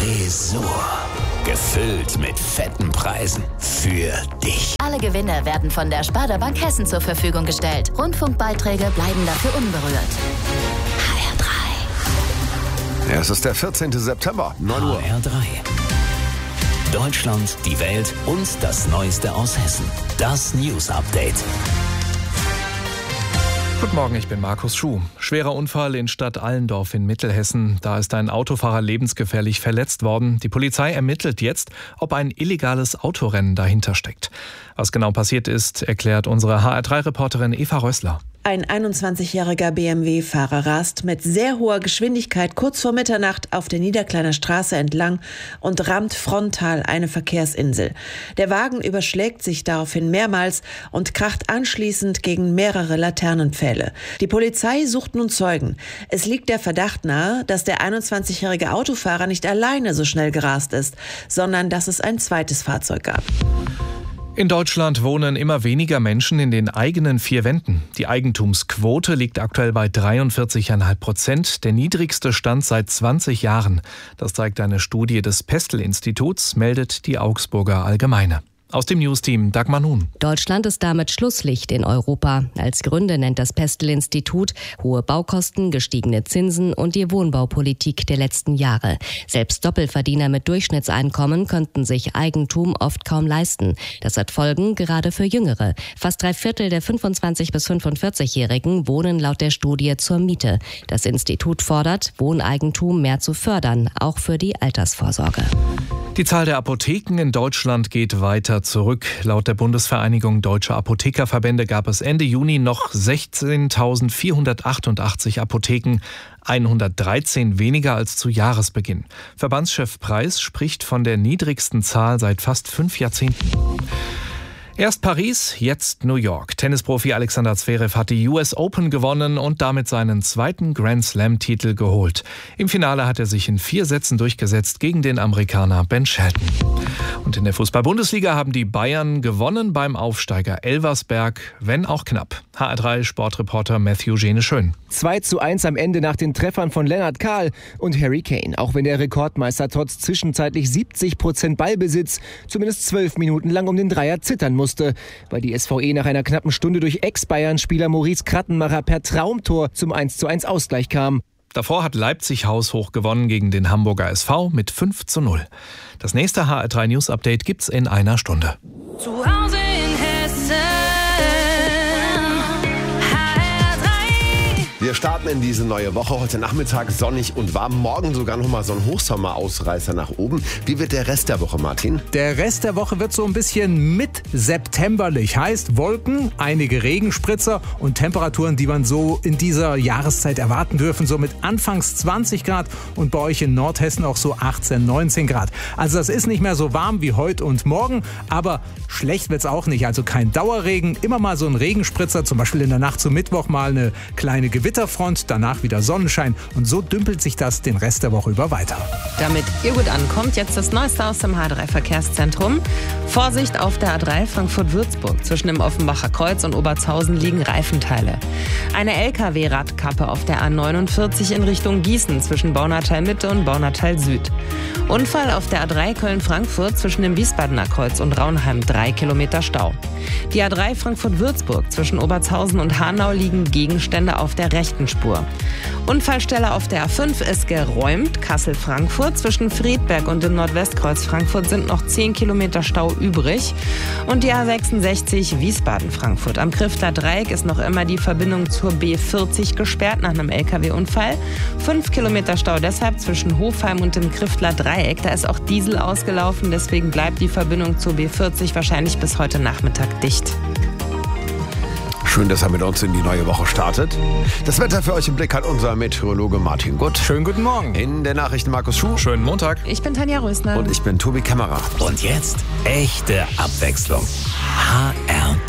Tresor. Gefüllt mit fetten Preisen für dich. Alle Gewinne werden von der Sparda Bank Hessen zur Verfügung gestellt. Rundfunkbeiträge bleiben dafür unberührt. HR3. Ja, es ist der 14. September, 9 Uhr. HR3. Deutschland, die Welt und das Neueste aus Hessen. Das News Update. Guten Morgen, ich bin Markus Schuh. Schwerer Unfall in Stadt Allendorf in Mittelhessen. Da ist ein Autofahrer lebensgefährlich verletzt worden. Die Polizei ermittelt jetzt, ob ein illegales Autorennen dahinter steckt. Was genau passiert ist, erklärt unsere HR3-Reporterin Eva Rössler. Ein 21-jähriger BMW-Fahrer rast mit sehr hoher Geschwindigkeit kurz vor Mitternacht auf der Niederkleiner Straße entlang und rammt frontal eine Verkehrsinsel. Der Wagen überschlägt sich daraufhin mehrmals und kracht anschließend gegen mehrere Laternenpfähle. Die Polizei sucht nun Zeugen. Es liegt der Verdacht nahe, dass der 21-jährige Autofahrer nicht alleine so schnell gerast ist, sondern dass es ein zweites Fahrzeug gab. In Deutschland wohnen immer weniger Menschen in den eigenen vier Wänden. Die Eigentumsquote liegt aktuell bei 43,5%, der niedrigste Stand seit 20 Jahren. Das zeigt eine Studie des Pestel-Instituts, meldet die Augsburger Allgemeine. Aus dem Newsteam Dagmar Nun. Deutschland ist damit Schlusslicht in Europa. Als Gründe nennt das Pestel-Institut hohe Baukosten, gestiegene Zinsen und die Wohnbaupolitik der letzten Jahre. Selbst Doppelverdiener mit Durchschnittseinkommen könnten sich Eigentum oft kaum leisten. Das hat Folgen gerade für Jüngere. Fast 3/4 der 25- bis 45-Jährigen wohnen laut der Studie zur Miete. Das Institut fordert, Wohneigentum mehr zu fördern, auch für die Altersvorsorge. Die Zahl der Apotheken in Deutschland geht weiter zurück. Laut der Bundesvereinigung Deutscher Apothekerverbände gab es Ende Juni noch 16.488 Apotheken, 113 weniger als zu Jahresbeginn. Verbandschef Preis spricht von der niedrigsten Zahl seit fast 5 Jahrzehnten. Erst Paris, jetzt New York. Tennisprofi Alexander Zverev hat die US Open gewonnen und damit seinen zweiten Grand Slam-Titel geholt. Im Finale hat er sich in 4 Sätzen durchgesetzt gegen den Amerikaner Ben Shelton. Und in der Fußball-Bundesliga haben die Bayern gewonnen beim Aufsteiger Elversberg, wenn auch knapp. HR3-Sportreporter Matthew Gene Schön. 2:1 am Ende nach den Treffern von Lennart Kahl und Harry Kane. Auch wenn der Rekordmeister trotz zwischenzeitlich 70% Ballbesitz zumindest 12 Minuten lang um den Dreier zittern musste, weil die SVE nach einer knappen Stunde durch Ex-Bayern-Spieler Maurice Krattenmacher per Traumtor zum 1:1 Ausgleich kam. Davor hat Leipzig haushoch gewonnen gegen den Hamburger SV mit 5:0. Das nächste HR3 News Update gibt's in einer Stunde. Zu Hause in Hessen. Wir starten in diese neue Woche. Heute Nachmittag sonnig und warm. Morgen sogar noch mal so ein Hochsommerausreißer nach oben. Wie wird der Rest der Woche, Martin? Der Rest der Woche wird so ein bisschen mit septemberlich. Heißt Wolken, einige Regenspritzer und Temperaturen, die man so in dieser Jahreszeit erwarten dürfen. So mit anfangs 20 Grad und bei euch in Nordhessen auch so 18, 19 Grad. Also das ist nicht mehr so warm wie heute und morgen, aber schlecht wird's auch nicht. Also kein Dauerregen, immer mal so ein Regenspritzer, zum Beispiel in der Nacht zum Mittwoch mal eine kleine Gewitterfront, danach wieder Sonnenschein und so dümpelt sich das den Rest der Woche über weiter. Damit ihr gut ankommt, jetzt das Neueste aus dem H3-Verkehrszentrum. Vorsicht auf der A3 Frankfurt-Würzburg. Zwischen dem Offenbacher Kreuz und Obertshausen liegen Reifenteile. Eine LKW-Radkappe auf der A49 in Richtung Gießen zwischen Baunatal Mitte und Baunatal Süd. Unfall auf der A3 Köln-Frankfurt zwischen dem Wiesbadener Kreuz und Raunheim, 3 Kilometer Stau. Die A3 Frankfurt-Würzburg zwischen Obertshausen und Hanau liegen Gegenstände auf der rechten Spur. Unfallstelle auf der A5 ist geräumt. Kassel-Frankfurt zwischen Friedberg und dem Nordwestkreuz Frankfurt sind noch 10 Kilometer Stau übrig. Und die A66 Wiesbaden-Frankfurt. Am Krifter Dreieck ist noch immer die Verbindung zur B40 gesperrt nach einem LKW-Unfall. 5 Kilometer Stau deshalb zwischen Hofheim und dem Kriftler Dreieck. Da ist auch Diesel ausgelaufen, deswegen bleibt die Verbindung zur B40 wahrscheinlich bis heute Nachmittag dicht. Schön, dass er mit uns in die neue Woche startet. Das Wetter für euch im Blick hat unser Meteorologe Martin Gutt. Schönen guten Morgen. In der Nachrichten Markus Schuh. Schönen Montag. Ich bin Tanja Rösner. Und ich bin Tobi Kämmerer. Und jetzt echte Abwechslung. HR3.